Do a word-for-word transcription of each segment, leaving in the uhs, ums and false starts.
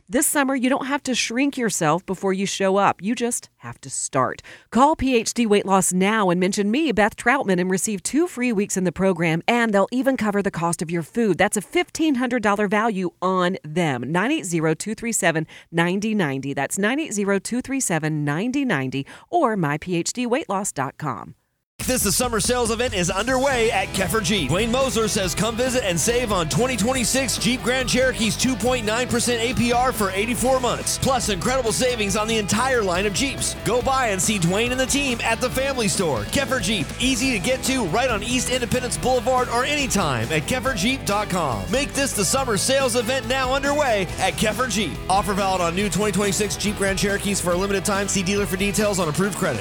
This summer, you don't have to shrink yourself before you show up. You just have to start. Call P H D Weight Loss now and mention me, Beth Troutman, and receive two free weeks in the program, and they'll even cover the cost of your food. That's a fifteen hundred dollars value on them. nine eight zero, two three seven, nine zero nine zero. That's nine eight zero, two three seven, nine zero nine zero or my p h d weight loss dot com. This the summer sales event is underway at Keffer Jeep. Dwayne Moser says come visit and save on twenty twenty-six Jeep Grand Cherokee's two point nine percent A P R for eighty-four months. Plus incredible savings on the entire line of Jeeps. Go by and see Dwayne and the team at the Family Store. Keffer Jeep, easy to get to right on East Independence Boulevard or anytime at keffer jeep dot com. Make this the summer sales event now underway at Keffer Jeep. Offer valid on new twenty twenty-six Jeep Grand Cherokees for a limited time. See dealer for details on approved credit.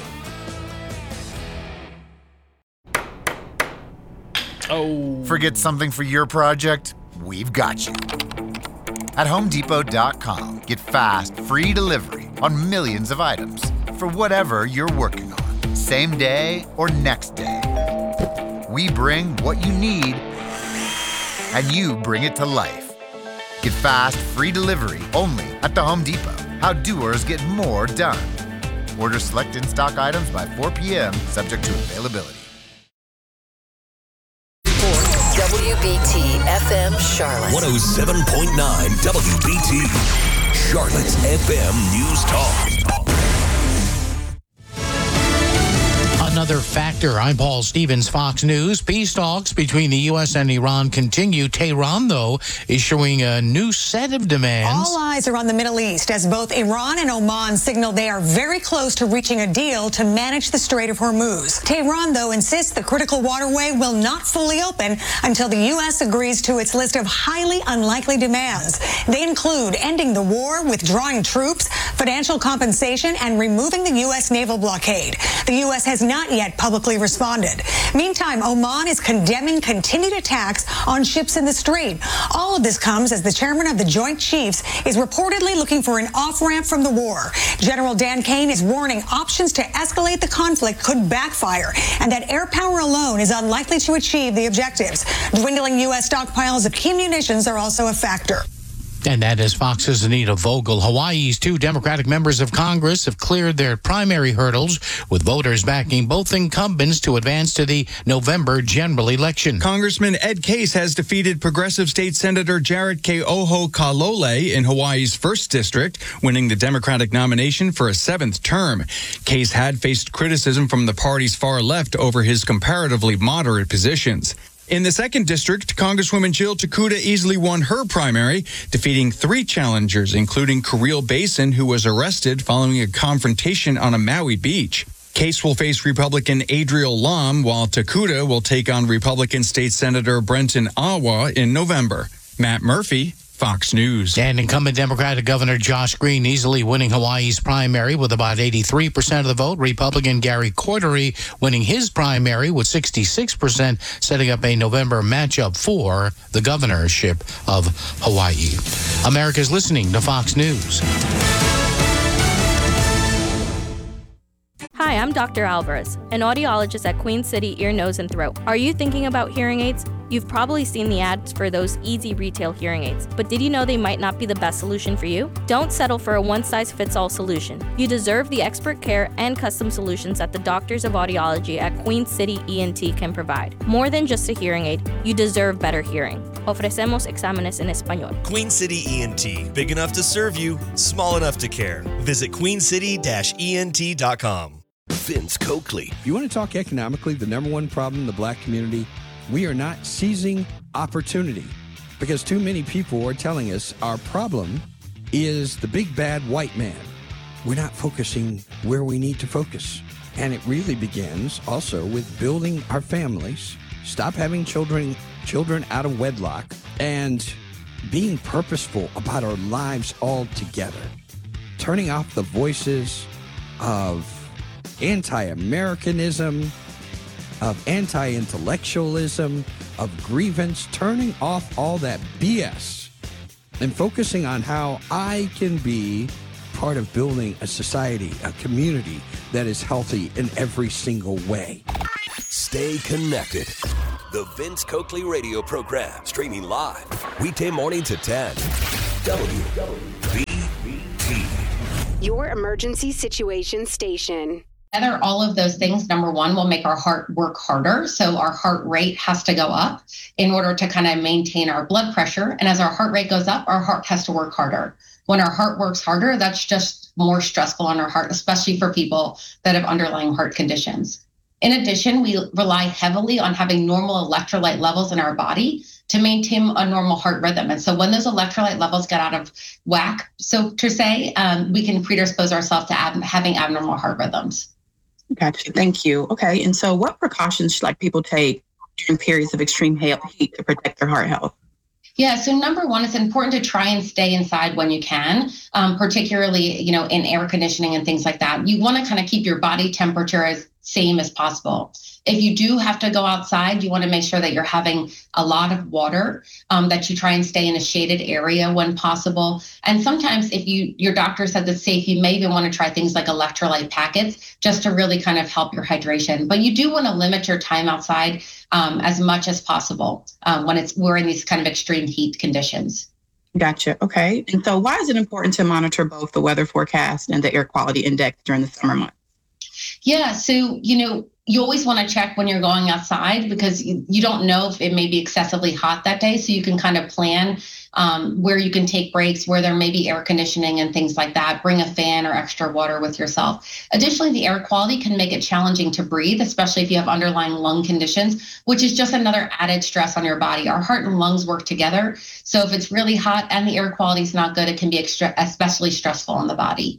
Oh. Forget something for your project? We've got you. At home depot dot com, get fast, free delivery on millions of items for whatever you're working on, same day or next day. We bring what you need, and you bring it to life. Get fast, free delivery only at the Home Depot. How doers get more done. Order select in-stock items by four p.m., subject to availability. W B T F M Charlotte. one oh seven point nine W B T. Charlotte's F M News Talk. Another factor. I'm Paul Stevens, Fox News. Peace talks between the U S and Iran continue. Tehran, though, issuing a new set of demands. All eyes are on the Middle East as both Iran and Oman signal they are very close to reaching a deal to manage the Strait of Hormuz. Tehran, though, insists the critical waterway will not fully open until the U S agrees to its list of highly unlikely demands. They include ending the war, withdrawing troops, financial compensation, and removing the U S naval blockade. The U S has not yet publicly responded. Meantime, Oman is condemning continued attacks on ships in the strait. All of this comes as the chairman of the Joint Chiefs is reportedly looking for an off-ramp from the war. General Dan Kane is warning options to escalate the conflict could backfire and that air power alone is unlikely to achieve the objectives. Dwindling U S stockpiles of key munitions are also a factor. And that is Fox's Anita Vogel. Hawaii's two Democratic members of Congress have cleared their primary hurdles, with voters backing both incumbents to advance to the November general election. Congressman Ed Case has defeated Progressive State Senator Jarrett Keoho Kalole in Hawaii's first district, winning the Democratic nomination for a seventh term. Case had faced criticism from the party's far left over his comparatively moderate positions. In the second district, Congresswoman Jill Takuda easily won her primary, defeating three challengers, including Kirill Basin, who was arrested following a confrontation on a Maui beach. Case will face Republican Adriel Lam, while Takuda will take on Republican State Senator Brenton Awa in November. Matt Murphy, Fox News. And incumbent Democratic Governor Josh Green easily winning Hawaii's primary with about eighty-three percent of the vote. Republican Gary Cordery winning his primary with sixty-six percent, setting up a November matchup for the governorship of Hawaii. America's listening to Fox News. Hi, I'm Doctor Alvarez, an audiologist at Queen City Ear, Nose, and Throat. Are you thinking about hearing aids? You've probably seen the ads for those easy retail hearing aids, but did you know they might not be the best solution for you? Don't settle for a one-size-fits-all solution. You deserve the expert care and custom solutions that the doctors of audiology at Queen City E N T can provide. More than just a hearing aid, you deserve better hearing. Ofrecemos exámenes en español. Queen City E N T, big enough to serve you, small enough to care. Visit queen city dash e n t dot com. Vince Coakley. You want to talk economically, the number one problem in the black community? We are not seizing opportunity because too many people are telling us our problem is the big bad white man. We're not focusing where we need to focus. And it really begins also with building our families, stop having children, children out of wedlock, and being purposeful about our lives altogether. Turning off the voices of anti-Americanism, of anti-intellectualism, of grievance, turning off all that B S and focusing on how I can be part of building a society, a community that is healthy in every single way. Stay connected. The Vince Coakley radio program, streaming live, weekday morning to ten. W B your emergency situation station. Together, all of those things, number one, will make our heart work harder. So our heart rate has to go up in order to kind of maintain our blood pressure. And as our heart rate goes up, our heart has to work harder. When our heart works harder, that's just more stressful on our heart, especially for people that have underlying heart conditions. In addition, we rely heavily on having normal electrolyte levels in our body to maintain a normal heart rhythm. And so when those electrolyte levels get out of whack, so to say, um, we can predispose ourselves to ab- having abnormal heart rhythms. Gotcha. Thank you. Okay. And so what precautions should like people take during periods of extreme heat to protect their heart health? Yeah, so number one, it's important to try and stay inside when you can, um, particularly, you know, in air conditioning and things like that. You want to kind of keep your body temperature as same as possible. If you do have to go outside, you want to make sure that you're having a lot of water, um, that you try and stay in a shaded area when possible. And sometimes if you your doctor says it's safe, you may even want to try things like electrolyte packets just to really kind of help your hydration. But you do want to limit your time outside um, as much as possible um, when it's we're in these kind of extreme heat conditions. Gotcha. Okay. And so why is it important to monitor both the weather forecast and the air quality index during the summer months? Yeah. So, you know, you always want to check when you're going outside because you, you don't know if it may be excessively hot that day. So you can kind of plan um, where you can take breaks, where there may be air conditioning and things like that. Bring a fan or extra water with yourself. Additionally, the air quality can make it challenging to breathe, especially if you have underlying lung conditions, which is just another added stress on your body. Our heart and lungs work together. So if it's really hot and the air quality is not good, it can be extra, especially stressful on the body.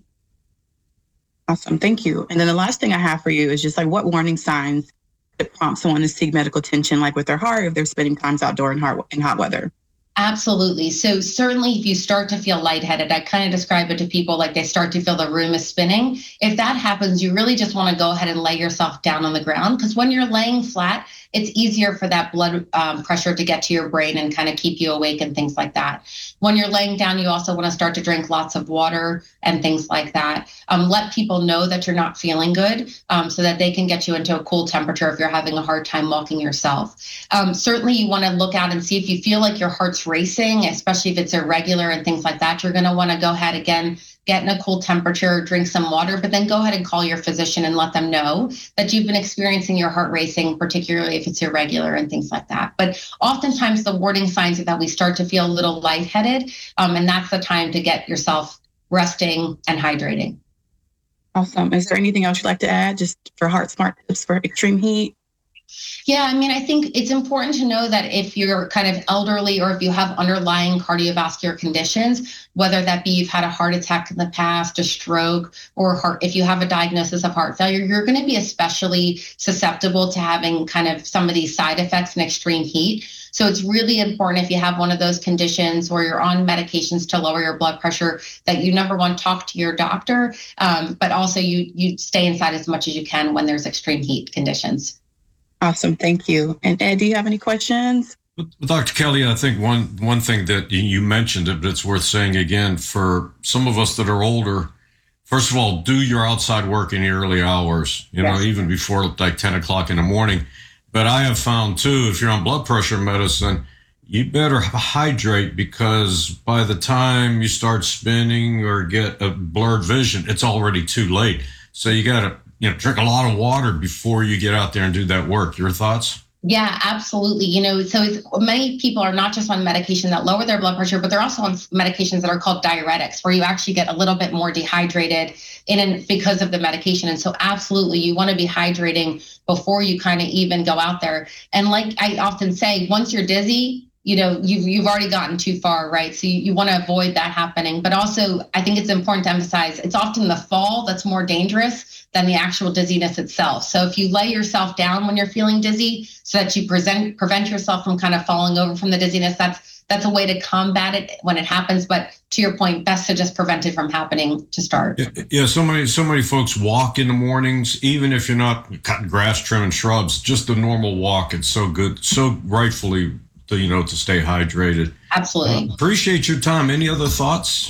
Awesome. Thank you. And then the last thing I have for you is just like what warning signs that prompt someone to seek medical attention, like with their heart, if they're spending times outdoor in hot, in hot weather? Absolutely. So certainly if you start to feel lightheaded, I kind of describe it to people like they start to feel the room is spinning. If that happens, you really just want to go ahead and lay yourself down on the ground because when you're laying flat, it's easier for that blood um, pressure to get to your brain and kind of keep you awake and things like that. When you're laying down, you also want to start to drink lots of water and things like that. Um, let people know that you're not feeling good um, so that they can get you into a cool temperature if you're having a hard time walking yourself. Um, certainly you want to look out and see if you feel like your heart's racing, especially if it's irregular and things like that. You're going to want to go ahead again, get in a cool temperature, drink some water, but then go ahead and call your physician and let them know that you've been experiencing your heart racing, particularly if it's irregular and things like that. But oftentimes the warning signs are that we start to feel a little lightheaded, um, and that's the time to get yourself resting and hydrating. Awesome. Is there anything else you'd like to add just for heart smart tips for extreme heat? Yeah, I mean, I think it's important to know that if you're kind of elderly or if you have underlying cardiovascular conditions, whether that be you've had a heart attack in the past, a stroke, or heart, if you have a diagnosis of heart failure, you're going to be especially susceptible to having kind of some of these side effects in extreme heat. So it's really important if you have one of those conditions or you're on medications to lower your blood pressure that you, number one, talk to your doctor, um, but also you you stay inside as much as you can when there's extreme heat conditions. Awesome. Thank you. And Ed, do you have any questions? Doctor Kelly, I think one one thing that you mentioned, but it's worth saying again, for some of us that are older, first of all, do your outside work in the early hours, you yes. know, even before like ten o'clock in the morning. But I have found too, if you're on blood pressure medicine, you better hydrate because by the time you start spinning or get a blurred vision, it's already too late. So you got to you know, drink a lot of water before you get out there and do that work. Your thoughts? Yeah, absolutely. You know, so it's, many people are not just on medication that lower their blood pressure, but they're also on medications that are called diuretics, where you actually get a little bit more dehydrated in and because of the medication. And so absolutely, you want to be hydrating before you kind of even go out there. And like I often say, once you're dizzy, you know, you've, you've already gotten too far, right? So you, you want to avoid that happening. But also, I think it's important to emphasize, it's often the fall that's more dangerous than the actual dizziness itself. So if you lay yourself down when you're feeling dizzy so that you present, prevent yourself from kind of falling over from the dizziness, that's that's a way to combat it when it happens. But to your point, best to just prevent it from happening to start. Yeah, yeah so many so many folks walk in the mornings, even if you're not cutting grass, trimming shrubs, just a normal walk. It's so good, so rightfully to, you know, to stay hydrated. Absolutely. Uh, appreciate your time. Any other thoughts?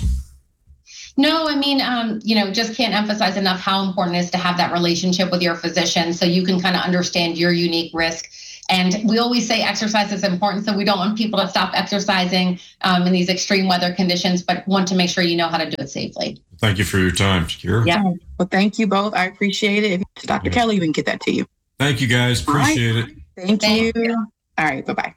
No, I mean, um, you know, just can't emphasize enough how important it is to have that relationship with your physician so you can kind of understand your unique risk And we always say exercise is important, so we don't want people to stop exercising um, in these extreme weather conditions, but want to make sure you know how to do it safely. Thank you for your time, Kira. Yeah. Well, thank you both. I appreciate it. If Doctor Kelly, we can get that to you. Thank you, guys. Appreciate right. it. Thank, Thank you. you. All right. Bye-bye.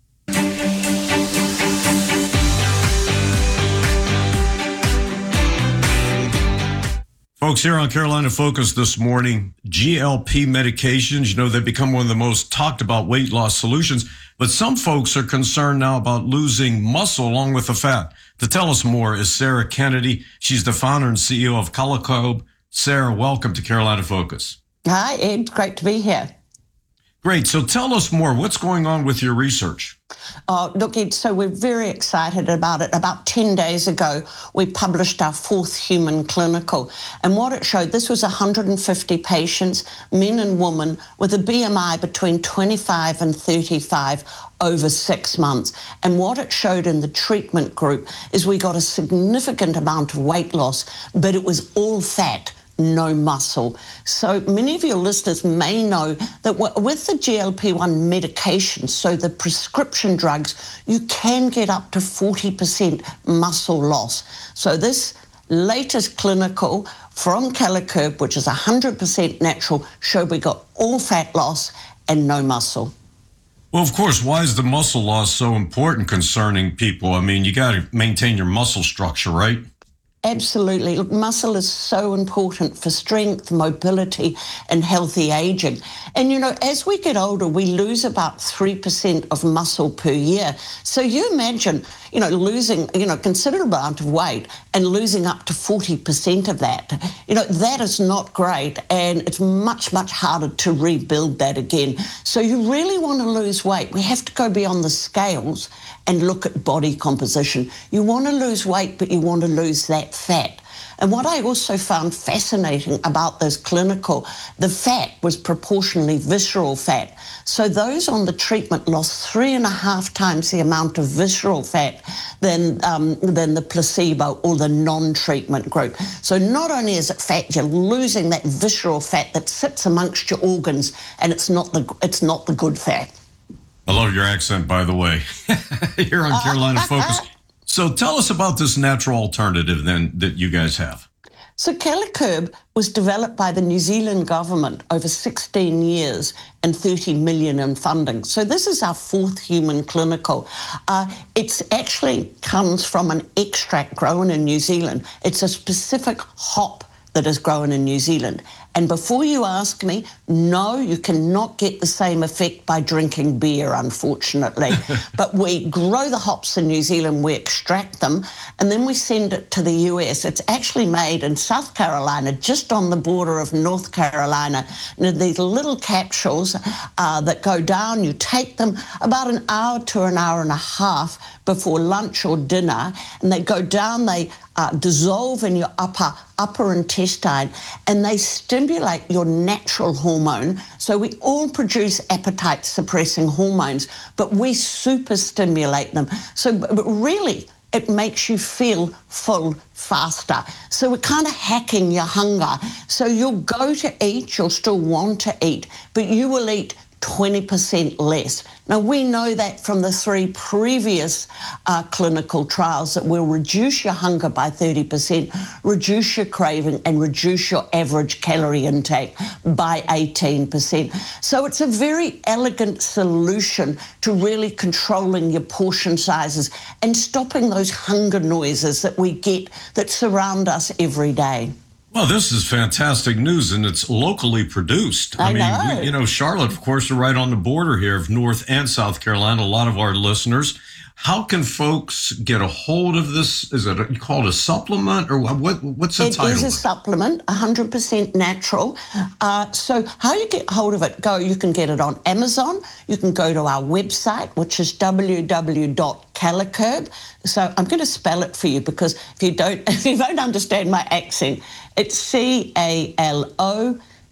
Folks, here on Carolina Focus this morning, G L P medications, you know, they've become one of the most talked about weight loss solutions, but some folks are concerned now about losing muscle along with the fat. To tell us more is Sarah Kennedy. She's the founder and C E O of Calicobe. Sarah, welcome to Carolina Focus. Hi, Ed. Great to be here. Great. So tell us more. What's going on with your research? Uh, look, Ed, so we're very excited about it. About ten days ago, we published our fourth human clinical. And what it showed, this was one hundred fifty patients, men and women, with a B M I between twenty-five and thirty-five over six months. And what it showed in the treatment group is we got a significant amount of weight loss, but it was all fat, no muscle. So many of your listeners may know that with the G L P one medication, so the prescription drugs, you can get up to forty percent muscle loss. So this latest clinical from Calicobe, which is one hundred percent natural, showed we got all fat loss and no muscle. Well, of course, why is the muscle loss so important concerning people? I mean, you got to maintain your muscle structure, right? Absolutely. Look, muscle is so important for strength, mobility, and healthy aging. And, you know, as we get older, we lose about three percent of muscle per year. So you imagine, you know, losing, you know, considerable amount of weight and losing up to forty percent of that. You know, that is not great. And it's much, much harder to rebuild that again. So you really want to lose weight. We have to go beyond the scales and look at body composition. You want to lose weight, but you want to lose that fat. And what I also found fascinating about this clinical, the fat was proportionally visceral fat. So those on the treatment lost three and a half times the amount of visceral fat than, um, than the placebo or the non-treatment group. So not only is it fat, you're losing that visceral fat that sits amongst your organs, and it's not the, it's not the good fat. I love your accent, by the way. Here on Carolina Focus. So tell us about this natural alternative then that you guys have. So Calicobe was developed by the New Zealand government over sixteen years and thirty million in funding. So this is our fourth human clinical. Uh, it actually comes from an extract grown in New Zealand. It's a specific hop that is grown in New Zealand. And before you ask me, no, you cannot get the same effect by drinking beer, unfortunately. But we grow the hops in New Zealand, we extract them, and then we send it to the U S. It's actually made in South Carolina, just on the border of North Carolina. And these little capsules uh, that go down, you take them about an hour to an hour and a half before lunch or dinner, and they go down, they uh, dissolve in your upper upper intestine, and they stimulate your natural hormone. So we all produce appetite-suppressing hormones, but we super stimulate them. So but really, it makes you feel full faster. So we're kind of hacking your hunger. So you'll go to eat, you'll still want to eat, but you will eat twenty percent less. Now, we know that from the three previous uh, clinical trials that will reduce your hunger by thirty percent, reduce your craving, and reduce your average calorie intake by eighteen percent. So it's a very elegant solution to really controlling your portion sizes and stopping those hunger noises that we get that surround us every day. Well, this is fantastic news, and it's locally produced. I, I mean, know. We, you know, Charlotte, of course, are right on the border here of North and South Carolina, a lot of our listeners. How can folks get a hold of this? Is it a, called a supplement, or what? What's the it title? It is a supplement, one hundred percent natural. Uh, so how you get hold of it, go, you can get it on Amazon. You can go to our website, which is w w w dot calicobe. So I'm going to spell it for you, because if you don't, if you don't understand my accent, it's C A L O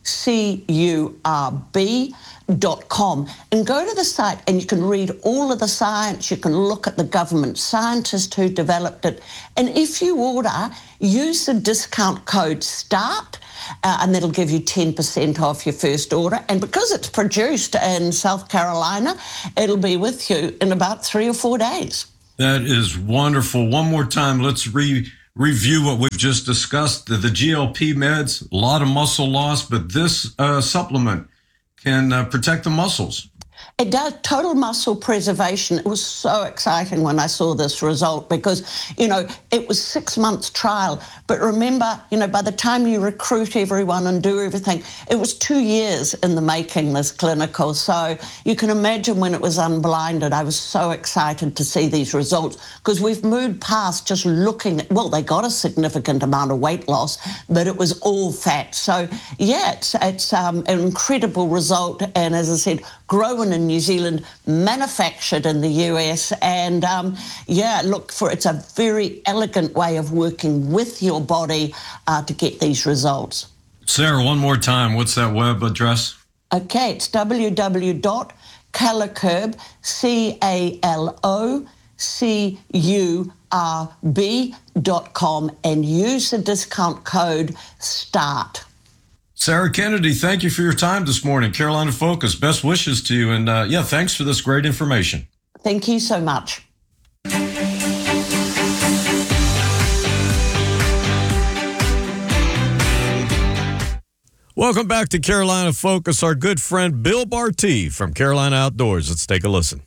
C U R B dot com, and go to the site and you can read all of the science. You can look at the government scientist who developed it, and if you order, use the discount code START, uh, and that'll give you ten percent off your first order. And because it's produced in South Carolina, it'll be with you in about three or four days. That is wonderful. One more time, let's re review what we've just discussed. The, the G L P meds, a lot of muscle loss, but this uh, supplement can uh, protect the muscles. It does total muscle preservation. It was so exciting when I saw this result because, you know, it was six months trial. But remember, you know, by the time you recruit everyone and do everything, it was two years in the making, this clinical. So you can imagine when it was unblinded, I was so excited to see these results because we've moved past just looking at, well, they got a significant amount of weight loss, but it was all fat. So, yeah, it's, it's um, an incredible result. And as I said, grown in New Zealand, manufactured in the U S, and um, yeah, look for it's a very elegant way of working with your body uh, to get these results. Sarah, one more time, what's that web address? Okay, it's w w w dot calocurb, C A L O C U R B dot com, and use the discount code START. Sarah Kennedy, thank you for your time this morning. Carolina Focus, best wishes to you. And uh, yeah, thanks for this great information. Thank you so much. Welcome back to Carolina Focus. Our good friend Bill Barty from Carolina Outdoors. Let's take a listen.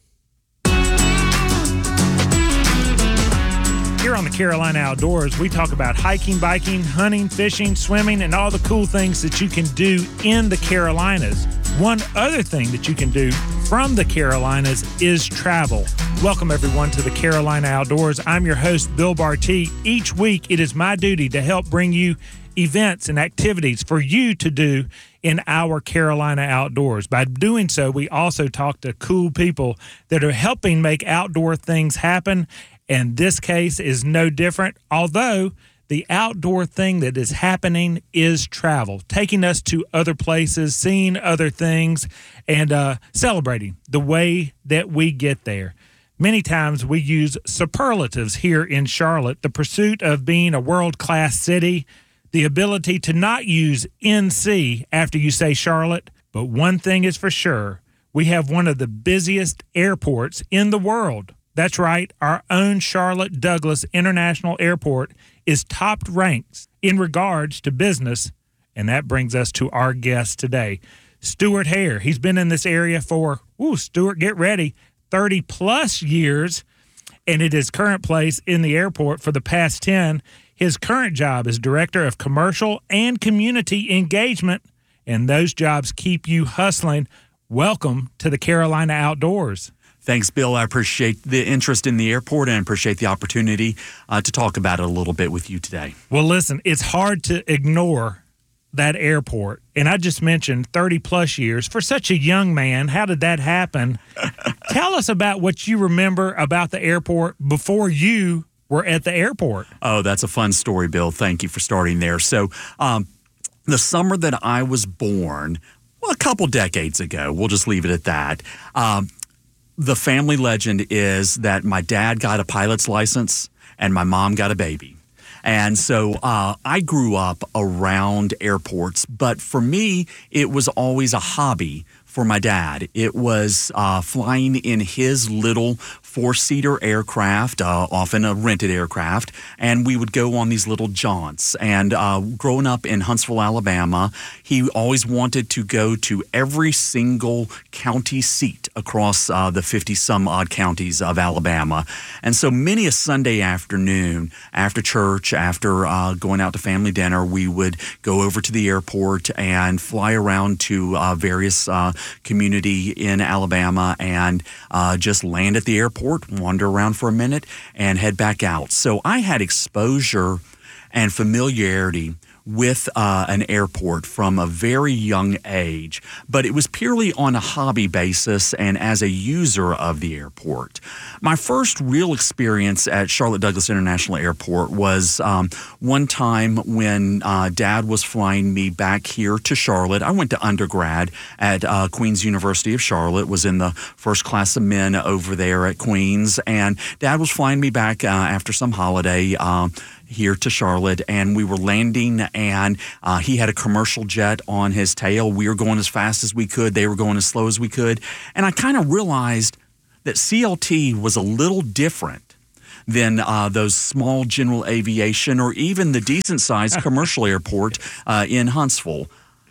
Here on the Carolina Outdoors, we talk about hiking, biking, hunting, fishing, swimming, and all the cool things that you can do in the Carolinas. One other thing that you can do from the Carolinas is travel. Welcome, everyone, to the Carolina Outdoors. I'm your host, Bill Barty. Each week, it is my duty to help bring you events and activities for you to do in our Carolina Outdoors. By doing so, we also talk to cool people that are helping make outdoor things happen. And this case is no different, although the outdoor thing that is happening is travel, taking us to other places, seeing other things, and uh, celebrating the way that we get there. Many times we use superlatives here in Charlotte, the pursuit of being a world-class city, the ability to not use N C after you say Charlotte. But one thing is for sure, we have one of the busiest airports in the world. That's right, our own Charlotte Douglas International Airport is top ranked in regards to business, and that brings us to our guest today, Stuart Hare. He's been in this area for, ooh, Stuart, get ready, thirty plus years, and at his current place in the airport for the past ten. His current job is Director of Commercial and Community Engagement, and those jobs keep you hustling. Welcome to the Carolina Outdoors. Thanks, Bill. I appreciate the interest in the airport and appreciate the opportunity uh, to talk about it a little bit with you today. Well, listen, it's hard to ignore that airport. And I just mentioned thirty plus years. For such a young man, how did that happen? Tell us about what you remember about the airport before you were at the airport. Oh, that's a fun story, Bill. Thank you for starting there. So um, the summer that I was born, well, a couple decades ago, we'll just leave it at that, um, the family legend is that my dad got a pilot's license and my mom got a baby. And so uh, I grew up around airports, but for me, it was always a hobby for my dad. It was uh, flying in his little four-seater aircraft, uh, often a rented aircraft, and we would go on these little jaunts. And uh, growing up in Huntsville, Alabama, he always wanted to go to every single county seat across uh, the fifty-some-odd counties of Alabama. And so many a Sunday afternoon, after church, after uh, going out to family dinner, we would go over to the airport and fly around to uh, various uh, community in Alabama and uh, just land at the airport, wander around for a minute, and head back out. So I had exposure and familiarity with uh, an airport from a very young age, but it was purely on a hobby basis and as a user of the airport. My first real experience at Charlotte Douglas International Airport was um, one time when uh, Dad was flying me back here to Charlotte. I went to undergrad at uh, Queen's University of Charlotte, was in the first class of men over there at Queen's, and Dad was flying me back uh, after some holiday um, here to Charlotte, and we were landing, and uh, he had a commercial jet on his tail. We were going as fast as we could. They were going as slow as we could. And I kind of realized that C L T was a little different than uh, those small general aviation or even the decent-sized commercial airport uh, in Huntsville.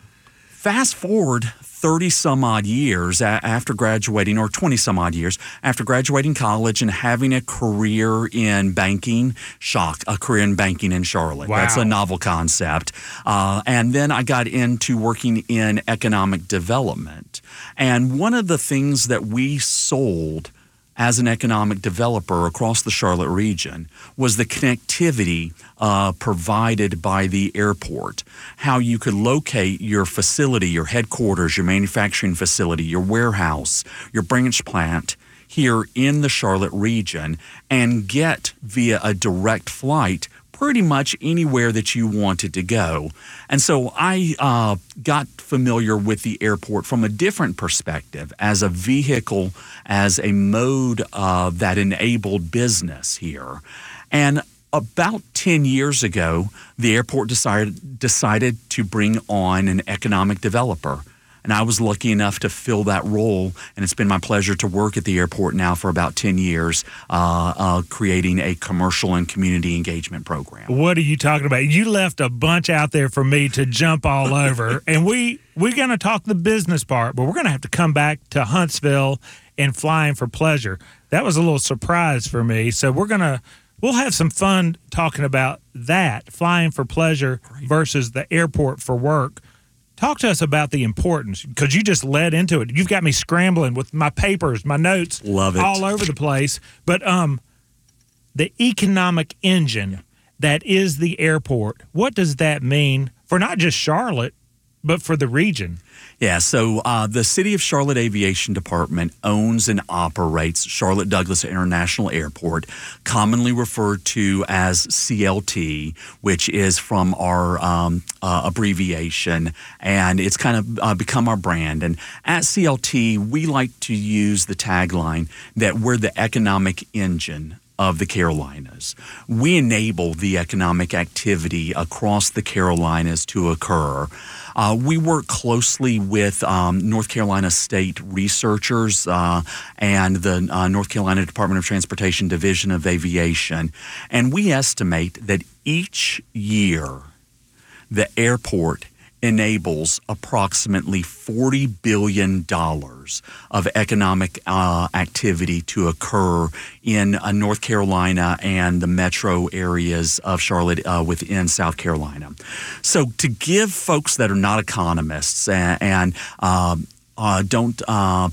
Fast forward thirty-some-odd years after graduating, or twenty-some-odd years after graduating college and having a career in banking. Shock, a career in banking in Charlotte. Wow. That's a novel concept. Uh, and then I got into working in economic development. And one of the things that we sold as an economic developer across the Charlotte region was the connectivity uh, provided by the airport, how you could locate your facility, your headquarters, your manufacturing facility, your warehouse, your branch plant here in the Charlotte region and get via a direct flight pretty much anywhere that you wanted to go. And so I uh, got familiar with the airport from a different perspective, as a vehicle, as a mode uh, that enabled business here. And about ten years ago, the airport decided decided to bring on an economic developer. And I was lucky enough to fill that role, and it's been my pleasure to work at the airport now for about ten years, uh, uh, creating a commercial and community engagement program. What are you talking about? You left a bunch out there for me to jump all over, and we, we're going to talk the business part, but we're going to have to come back to Huntsville and flying for pleasure. That was a little surprise for me, so we're going to we'll have some fun talking about that, flying for pleasure Great. Versus the airport for work. Talk to us about the importance, because you just led into it. You've got me scrambling with my papers, my notes, Love it. all over the place. But um, the economic engine that is the airport, what does that mean for not just Charlotte, but for the region? Yeah, so uh, the City of Charlotte Aviation Department owns and operates Charlotte Douglas International Airport, commonly referred to as C L T, which is from our um, uh, abbreviation, and it's kind of uh, become our brand. And at C L T, we like to use the tagline that we're the economic engine of the Carolinas. We enable the economic activity across the Carolinas to occur. Uh, we work closely with um, North Carolina State researchers uh, and the uh, North Carolina Department of Transportation Division of Aviation, and we estimate that each year the airport enables approximately forty billion dollars of economic uh, activity to occur in uh, North Carolina and the metro areas of Charlotte uh, within South Carolina. So to give folks that are not economists and, and uh, uh, don't uh,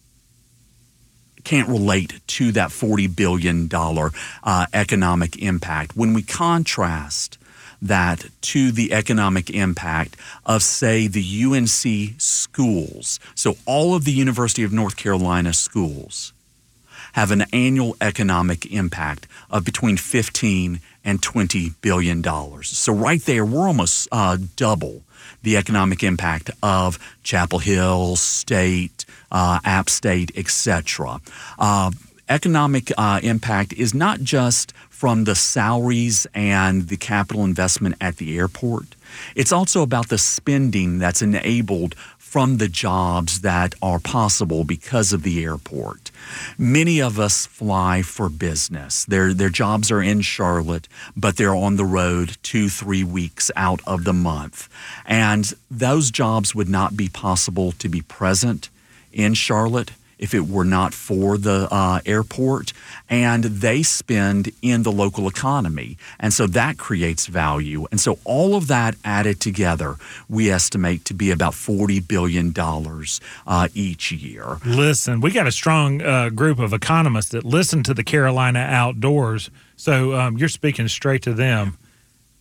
can't relate to that forty billion dollars uh, economic impact, when we contrast that to the economic impact of, say, the U N C schools. So all of the University of North Carolina schools have an annual economic impact of between fifteen and twenty billion dollars. So right there, we're almost uh, double the economic impact of Chapel Hill, State, uh, App State, et cetera. Uh, economic uh, impact is not just from the salaries and the capital investment at the airport. It's also about the spending that's enabled from the jobs that are possible because of the airport. Many of us fly for business. Their, their jobs are in Charlotte, but they're on the road two, three weeks out of the month. And those jobs would not be possible to be present in Charlotte if it were not for the uh, airport, and they spend in the local economy. And so that creates value. And so all of that added together, we estimate to be about forty billion dollars uh, each year. Listen, we got a strong uh, group of economists that listen to the Carolina Outdoors, so um, you're speaking straight to them.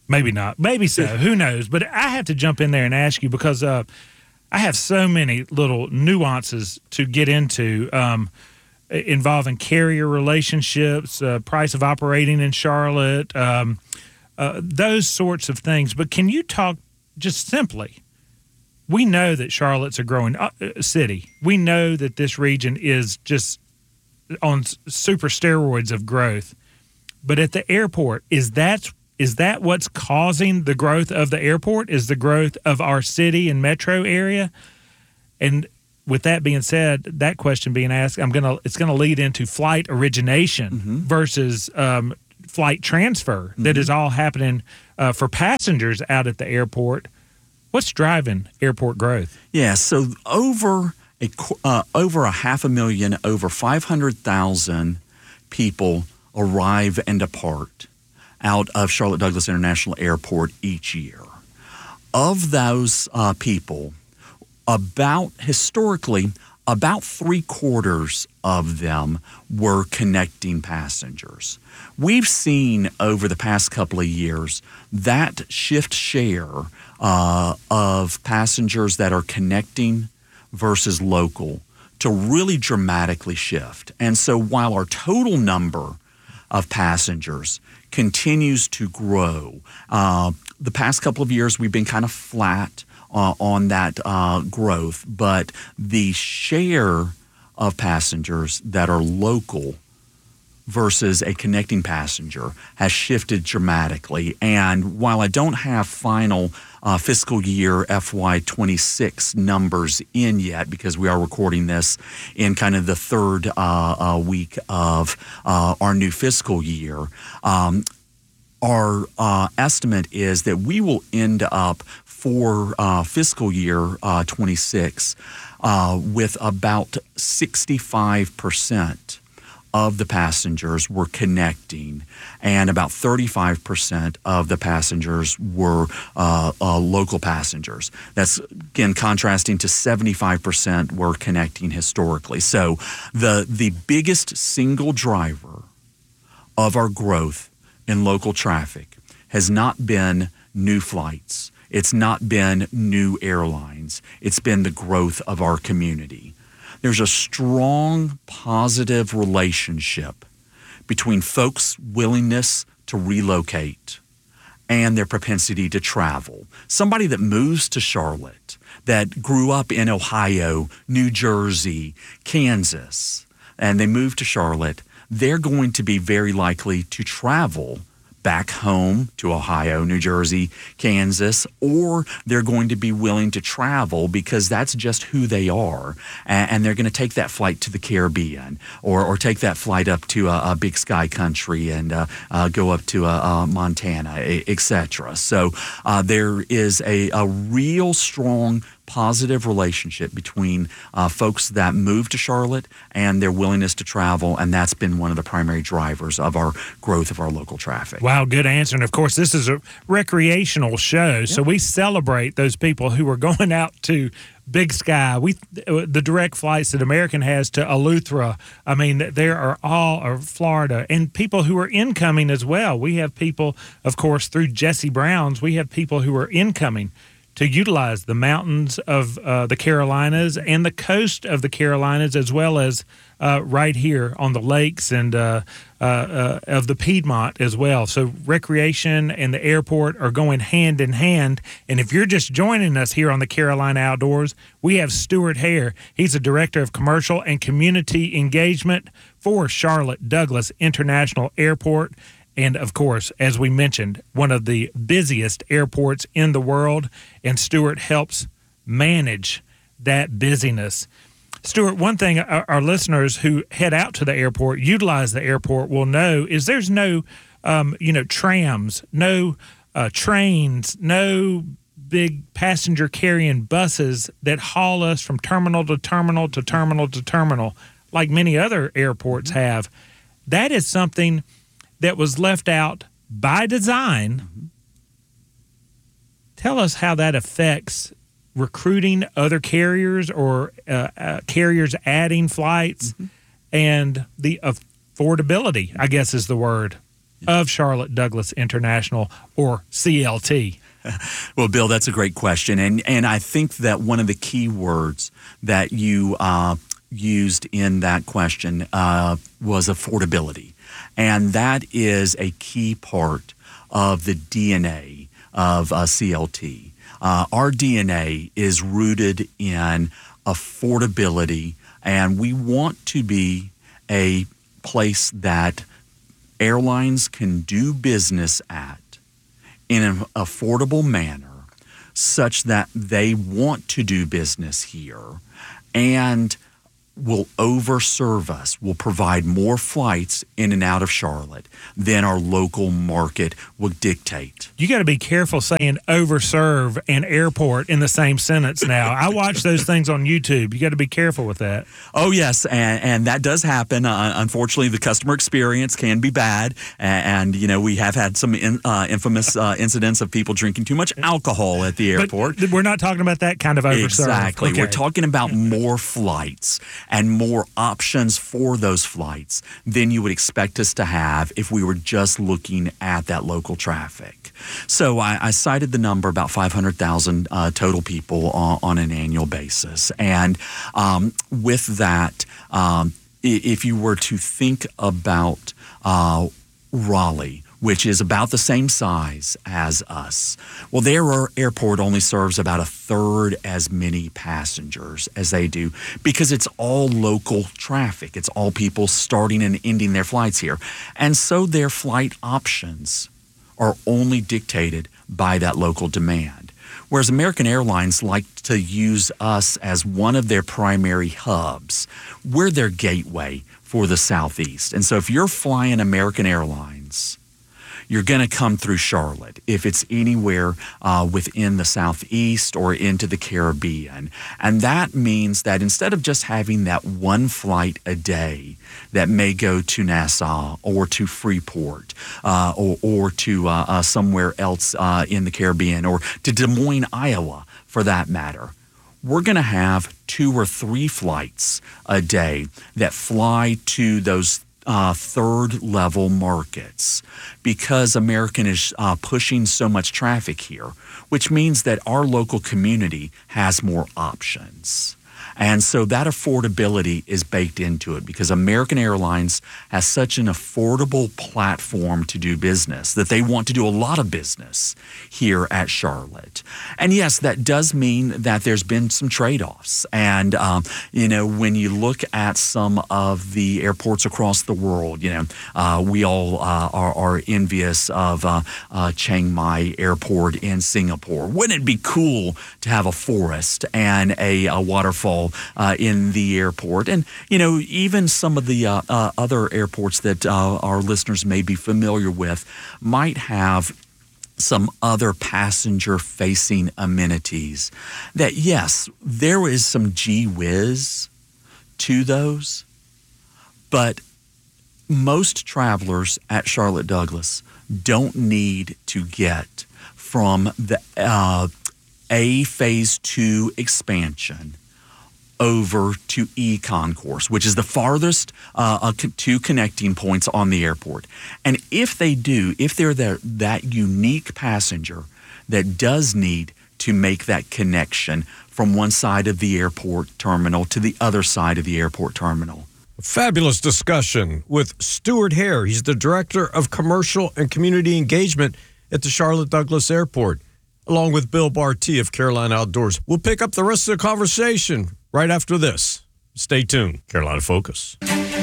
Maybe not. Maybe so. Who knows? But I have to jump in there and ask you because uh, I have so many little nuances to get into um, involving carrier relationships, uh, price of operating in Charlotte, um, uh, those sorts of things. But can you talk just simply? We know that Charlotte's a growing uh, city. We know that this region is just on super steroids of growth. But at the airport, is that is that what's causing the growth of the airport? Is the growth of our city and metro area? And with that being said, that question being asked, I'm gonna it's gonna lead into flight origination mm-hmm. versus um, flight transfer mm-hmm. that is all happening uh, for passengers out at the airport. What's driving airport growth? Yeah, so over a uh, over a half a million, over five hundred thousand people arrive and depart out of Charlotte Douglas International Airport each year. Of those uh, people, about historically, about three quarters of them were connecting passengers. We've seen over the past couple of years that shift share uh, of passengers that are connecting versus local to really dramatically shift. And so while our total number of passengers continues to grow, uh, the past couple of years we've been kind of flat uh, on that uh, growth, but the share of passengers that are local versus a connecting passenger has shifted dramatically. And while I don't have final uh, fiscal year F Y twenty-six numbers in yet, because we are recording this in kind of the third uh, uh, week of uh, our new fiscal year, um, our uh, estimate is that we will end up for uh, fiscal year uh, twenty-six uh, with about sixty-five percent of the passengers were connecting, and about thirty-five percent of the passengers were uh, uh, local passengers. That's, again, contrasting to seventy-five percent were connecting historically. So the the biggest single driver of our growth in local traffic has not been new flights. It's not been new airlines. It's been the growth of our community. There's a strong, positive relationship between folks' willingness to relocate and their propensity to travel. Somebody that moves to Charlotte, that grew up in Ohio, New Jersey, Kansas, and they move to Charlotte, they're going to be very likely to travel back home to Ohio, New Jersey, Kansas, or they're going to be willing to travel because that's just who they are, and they're going to take that flight to the Caribbean, or or take that flight up to a, a big sky country and uh, uh, go up to uh, uh, Montana, et cetera. So uh, there is a, a real strong positive relationship between uh, folks that move to Charlotte and their willingness to travel, and that's been one of the primary drivers of our growth of our local traffic. Wow, good answer. And of course, this is a recreational show, so we celebrate those people who are going out to Big Sky. We the direct flights that American has to Eleuthera. I mean, there are all or Florida, and people who are incoming as well. We have people, of course, through Jesse Brown's. We have people who are incoming to utilize the mountains of uh, the Carolinas and the coast of the Carolinas, as well as uh, right here on the lakes and uh, uh, uh, of the Piedmont as well. So recreation and the airport are going hand in hand. And if you're just joining us here on the Carolina Outdoors, we have Stuart Hare. He's a director of commercial and community engagement for Charlotte Douglas International Airport. And, of course, as we mentioned, one of the busiest airports in the world, and Stuart helps manage that busyness. Stuart, one thing our, our listeners who head out to the airport, utilize the airport, will know is there's no, um, you know, trams, no uh, trains, no big passenger carrying buses that haul us from terminal to terminal to terminal to terminal like many other airports have. That is something that was left out by design. Mm-hmm. Tell us how that affects recruiting other carriers or uh, uh, carriers adding flights mm-hmm. and the affordability, I guess is the word. of Charlotte Douglas International, or C L T? Well, Bill, that's a great question. And and I think that one of the key words that you uh, used in that question uh, was affordability. And that is a key part of the D N A of uh, C L T. Uh, our D N A is rooted in affordability, and we want to be a place that airlines can do business at in an affordable manner such that they want to do business here and will overserve us, will provide more flights in and out of Charlotte than our local market will dictate. You got to be careful saying overserve and airport in the same sentence now. I watch those things on YouTube. You got to be careful with that. Oh, yes, and, and that does happen. Uh, unfortunately, the customer experience can be bad, and, and you know, we have had some in, uh, infamous uh, incidents of people drinking too much alcohol at the airport. But we're not talking about that kind of overserve. Exactly. Okay. We're talking about more flights and more options for those flights than you would expect us to have if we were just looking at that local traffic. So I, I cited the number about five hundred thousand uh, total people on, on an annual basis. And um, with that, um, if you were to think about uh, Raleigh, which is about the same size as us. Well, their airport only serves about a third as many passengers as they do because it's all local traffic. It's all people starting and ending their flights here. And so their flight options are only dictated by that local demand. Whereas American Airlines like to use us as one of their primary hubs. We're their gateway for the Southeast. And so if you're flying American Airlines, you're going to come through Charlotte if it's anywhere uh, within the Southeast or into the Caribbean. And that means that instead of just having that one flight a day that may go to Nassau or to Freeport uh, or, or to uh, uh, somewhere else uh, in the Caribbean or to Des Moines, Iowa, for that matter, we're going to have two or three flights a day that fly to those Uh, third level markets because American is uh, pushing so much traffic here, which means that our local community has more options. And so that affordability is baked into it because American Airlines has such an affordable platform to do business that they want to do a lot of business here at Charlotte. And yes, that does mean that there's been some trade-offs. And, um, you know, when you look at some of the airports across the world, you know, uh, we all uh, are, are envious of uh, uh, Chiang Mai Airport in Singapore. Wouldn't it be cool to have a forest and a, a waterfall Uh, in the airport? And, you know, even some of the uh, uh, other airports that uh, our listeners may be familiar with might have some other passenger-facing amenities that, yes, there is some gee whiz to those, but most travelers at Charlotte Douglas don't need to get from the uh, A Phase two expansion over to E-Concourse, which is the farthest uh, uh, two connecting points on the airport. And if they do, if they're that, that unique passenger that does need to make that connection from one side of the airport terminal to the other side of the airport terminal. Fabulous discussion with Stuart Hare. He's the Director of Commercial and Community Engagement at the Charlotte Douglas Airport, along with Bill Barty of Carolina Outdoors. We'll pick up the rest of the conversation right after this. Stay tuned. Carolina Focus.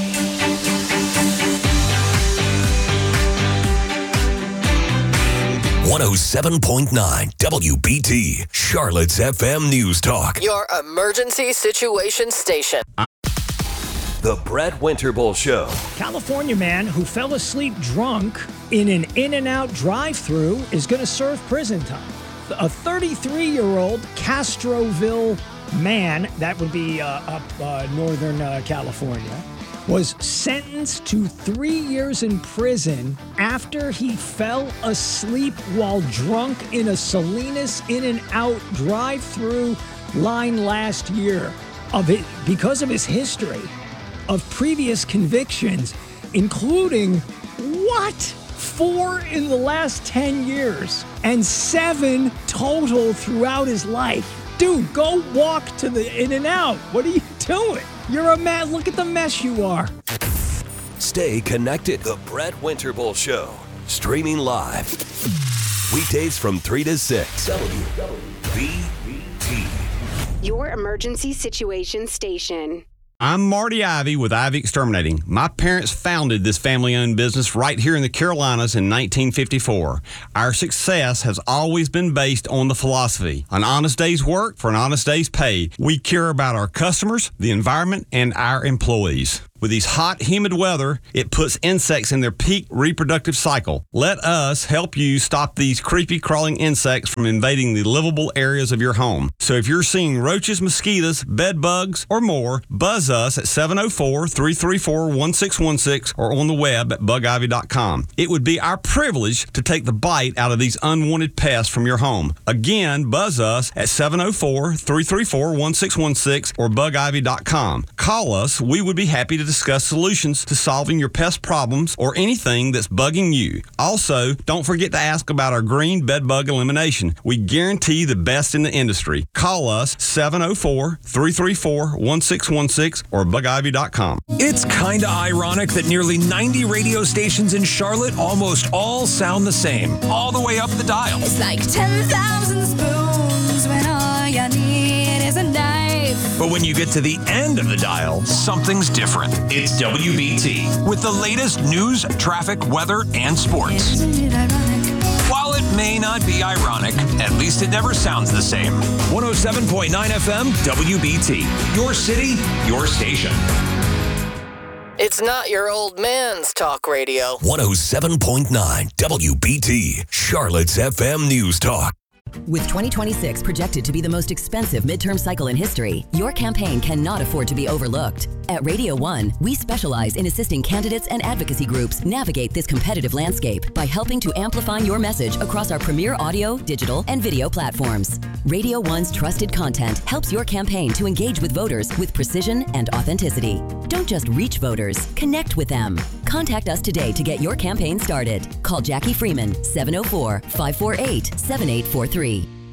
one oh seven point nine W B T, Charlotte's F M News Talk. Your emergency situation station. The Brett Winterbull Show. California man who fell asleep drunk in an In-N-Out drive-thru is going to serve prison time. A thirty-three-year-old Castroville man, that would be uh, up uh, northern uh, California, was sentenced to three years in prison after he fell asleep while drunk in a Salinas In-N-Out drive-thru line last year of it because of his history of previous convictions, including what? four in the last ten years, and seven total throughout his life. Dude, go walk to the In-N-Out. What are you doing? You're a man. Look at the mess you are. Stay connected. The Brett Winterble Show. Streaming live. Weekdays from three to six. W B T. Your emergency situation station. I'm Marty Ivy with Ivy Exterminating. My parents founded this family-owned business right here in the Carolinas in nineteen fifty-four. Our success has always been based on the philosophy, an honest day's work for an honest day's pay. We care about our customers, the environment, and our employees. With these hot, humid weather, it puts insects in their peak reproductive cycle. Let us help you stop these creepy, crawling insects from invading the livable areas of your home. So if you're seeing roaches, mosquitoes, bed bugs, or more, buzz us at seven oh four, three three four, one six one six or on the web at bug ivy dot com. It would be our privilege to take the bite out of these unwanted pests from your home. Again, buzz us at seven oh four, three three four, one six one six or bug ivy dot com. Call us. We would be happy to discuss solutions to solving your pest problems or anything that's bugging you. Also, don't forget to ask about our green bed bug elimination. We guarantee the best in the industry. Call us seven oh four, three three four, one six one six or bug ivy dot com. It's kinda ironic that nearly ninety radio stations in Charlotte almost all sound the same, all the way up the dial. It's like ten thousand spoons when all you need is a knife. But when you get to the end of the dial, something's different. It's W B T with the latest news, traffic, weather, and sports. Isn't it ironic? While it may not be ironic, at least it never sounds the same. one oh seven point nine F M, W B T. Your city, your station. It's not your old man's talk radio. one oh seven point nine W B T, Charlotte's F M News Talk. With twenty twenty-six projected to be the most expensive midterm cycle in history, your campaign cannot afford to be overlooked. At Radio One, we specialize in assisting candidates and advocacy groups navigate this competitive landscape by helping to amplify your message across our premier audio, digital, and video platforms. Radio One's trusted content helps your campaign to engage with voters with precision and authenticity. Don't just reach voters, connect with them. Contact us today to get your campaign started. Call Jackie Freeman, seven oh four, five four eight, seven eight four three.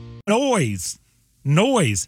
Noise, noise,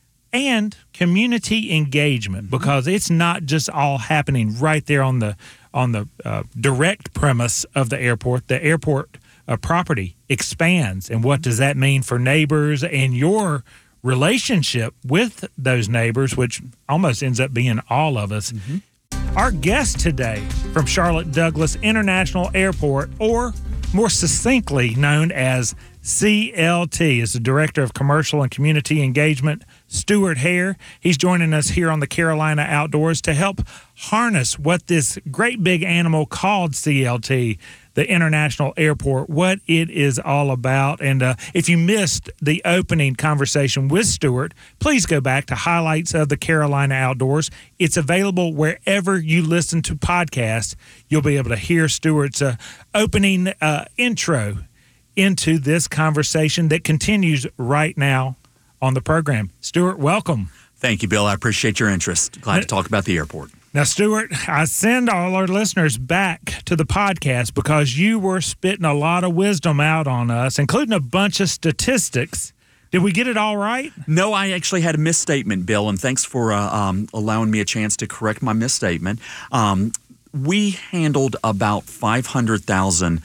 and community engagement, because it's not just all happening right there on the on the uh, direct premise of the airport. The airport uh, property expands, and what does that mean for neighbors and your relationship with those neighbors, which almost ends up being all of us. Mm-hmm. Our guest today from Charlotte Douglas International Airport, or more succinctly known as C L T, is the Director of Commercial and Community Engagement, Stuart Hare. He's joining us here on the Carolina Outdoors to help harness what this great big animal called C L T, the International Airport, what it is all about. And uh, if you missed the opening conversation with Stuart, please go back to Highlights of the Carolina Outdoors. It's available wherever you listen to podcasts. You'll be able to hear Stuart's uh, opening uh, intro into this conversation that continues right now on the program. Stuart, welcome. Thank you, Bill. I appreciate your interest. Glad to talk about the airport. Now, Stuart, I send all our listeners back to the podcast because you were spitting a lot of wisdom out on us, including a bunch of statistics. Did we get it all right? No, I actually had a misstatement, Bill, and thanks for uh, um, allowing me a chance to correct my misstatement. Um, we handled about five hundred thousand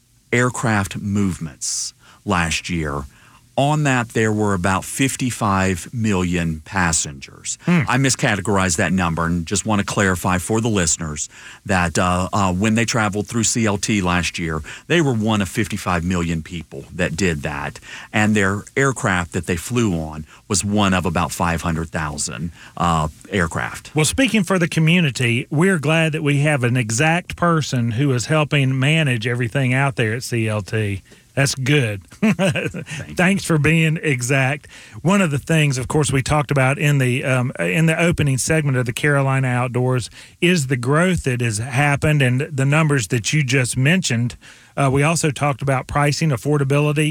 aircraft movements last year. On that, there were about fifty-five million passengers. Hmm. I miscategorized that number and just want to clarify for the listeners that uh, uh, when they traveled through C L T last year, they were one of fifty-five million people that did that. And their aircraft that they flew on was one of about five hundred thousand uh, aircraft. Well, speaking for the community, we're glad that we have an exact person who is helping manage everything out there at C L T. That's good. Thanks for being exact. One of the things, of course, we talked about in the um, in the opening segment of the Carolina Outdoors is the growth that has happened and the numbers that you just mentioned. Uh, we also talked about pricing, affordability,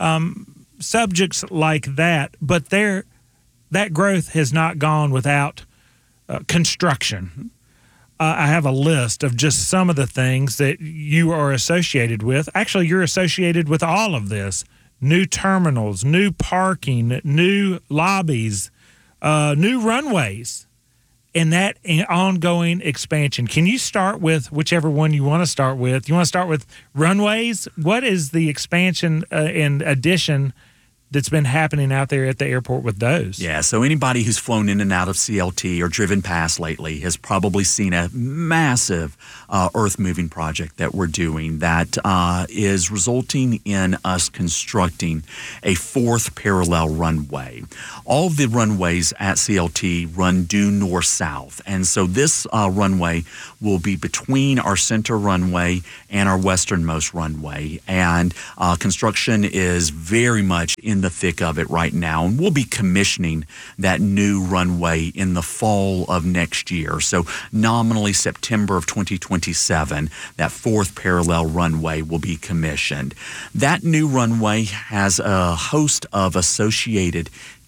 um, subjects like that. But there, that growth has not gone without uh, construction. uh, I have a list of just some of the things that you are associated with. Actually, you're associated with all of this. New terminals, new parking, new lobbies, uh, new runways, and that ongoing expansion. Can you start with whichever one you want to start with? You want to start with runways? What is the expansion uh, and addition that's been happening out there at the airport with those? Yeah, so anybody who's flown in and out of C L T or driven past lately has probably seen a massive uh, earth-moving project that we're doing that uh, is resulting in us constructing a fourth parallel runway. All of the runways at C L T run due north-south, and so this uh, runway will be between our center runway and our westernmost runway, and uh, construction is very much in the thick of it right now, and we'll be commissioning that new runway in the fall of next year. So nominally September of twenty twenty-seven, that fourth parallel runway will be commissioned. That new runway has a host of associated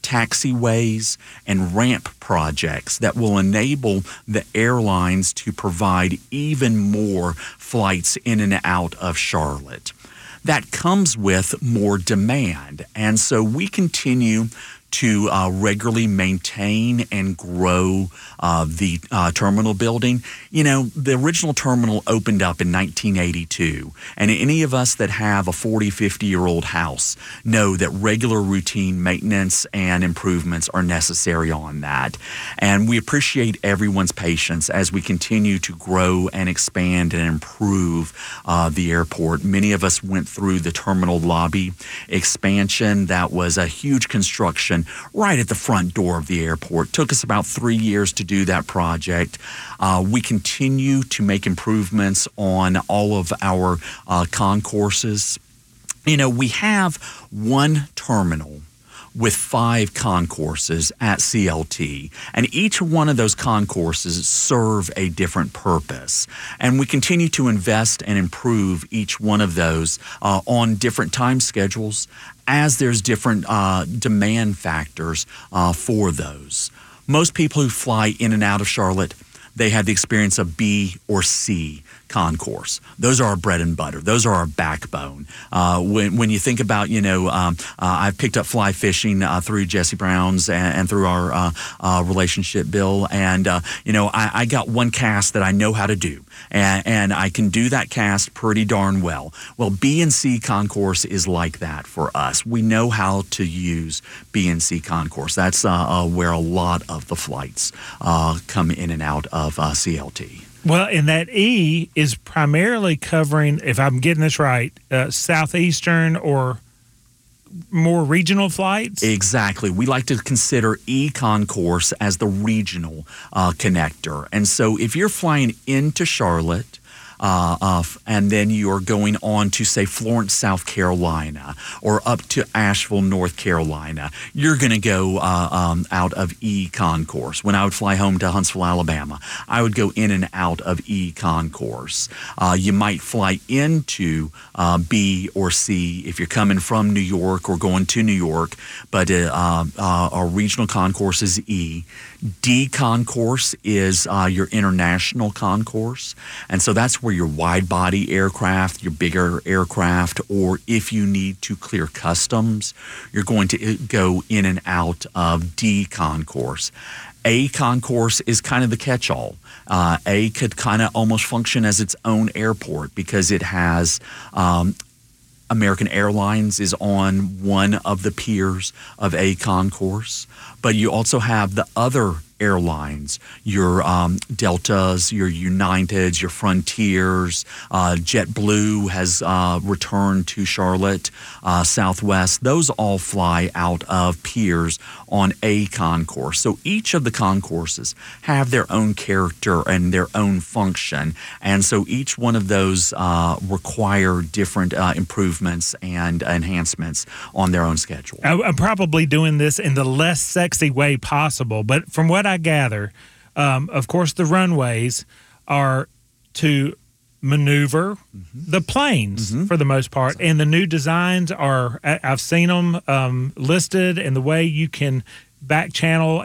taxiways and ramp projects that will enable the airlines to provide even more flights in and out of Charlotte. That comes with more demand, and so we continue to uh, regularly maintain and grow uh, the uh, terminal building. You know, the original terminal opened up in nineteen eighty-two, and any of us that have a forty, fifty-year-old house know that regular routine maintenance and improvements are necessary on that. And we appreciate everyone's patience as we continue to grow and expand and improve uh, the airport. Many of us went through the terminal lobby expansion. That was a huge construction right at the front door of the airport. Took us about three years to do that project. Uh, we continue to make improvements on all of our uh, concourses. You know, we have one terminal with five concourses at C L T, and each one of those concourses serve a different purpose. And we continue to invest and improve each one of those uh, on different time schedules as there's different uh, demand factors uh, for those. Most people who fly in and out of Charlotte, they have the experience of B or C concourse. Those are our bread and butter. Those are our backbone. Uh, when, when you think about, you know, um, uh, I've picked up fly fishing uh, through Jesse Brown's and, and through our uh, uh, relationship, Bill. And, uh, you know, I, I got one cast that I know how to do. And, and I can do that cast pretty darn well. Well, B and C concourse is like that for us. We know how to use B and C concourse. That's uh, uh, where a lot of the flights uh, come in and out of uh, C L T. Well, and that E is primarily covering, if I'm getting this right, uh, southeastern or more regional flights? Exactly. We like to consider E concourse as the regional uh, connector. And so if you're flying into Charlotte, Uh, uh, and then you're going on to, say, Florence, South Carolina, or up to Asheville, North Carolina, you're going to go uh, um, out of E concourse. When I would fly home to Huntsville, Alabama, I would go in and out of E concourse. Uh, you might fly into uh, B or C if you're coming from New York or going to New York, but uh, uh, our regional concourse is E. D concourse is uh, your international concourse, and so that's where your wide-body aircraft, your bigger aircraft, or if you need to clear customs, you're going to go in and out of D concourse. A concourse is kind of the catch-all. Uh, A could kind of almost function as its own airport because it has um, American Airlines is on one of the piers of A concourse, but you also have the other airlines, your um, Deltas, your Uniteds, your Frontiers, uh, JetBlue has uh, returned to Charlotte, uh, Southwest. Those all fly out of piers on A concourse. So each of the concourses have their own character and their own function, and so each one of those uh, require different uh, improvements and enhancements on their own schedule. I'm probably doing this in the less sexy way possible, but from what I gather, um, of course, the runways are to maneuver mm-hmm. the planes mm-hmm. for the most part, and the new designs are, I've seen them um, listed, and the way you can back channel air